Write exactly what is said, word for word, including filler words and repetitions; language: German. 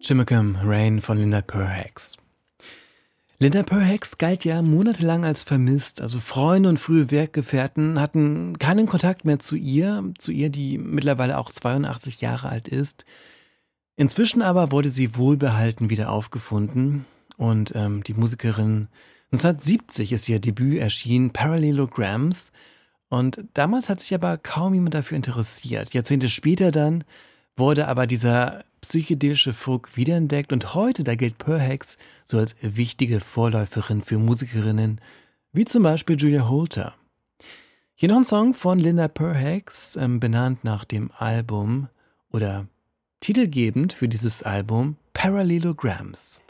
Chimicum Rain von Linda Perhacs. Linda Perhacs galt ja monatelang als vermisst, also Freunde und frühe Werkgefährten hatten keinen Kontakt mehr zu ihr, zu ihr, die mittlerweile auch zweiundachtzig Jahre alt ist. Inzwischen aber wurde sie wohlbehalten wieder aufgefunden und ähm, die Musikerin, neunzehnhundertsiebzig ist ihr Debüt erschienen, Parallelograms, und damals hat sich aber kaum jemand dafür interessiert. Jahrzehnte später dann wurde aber dieser psychedelische Folk wiederentdeckt und heute, da gilt Perhacs so als wichtige Vorläuferin für Musikerinnen, wie zum Beispiel Julia Holter. Hier noch ein Song von Linda Perhacs, ähm, benannt nach dem Album oder titelgebend für dieses Album Parallelograms.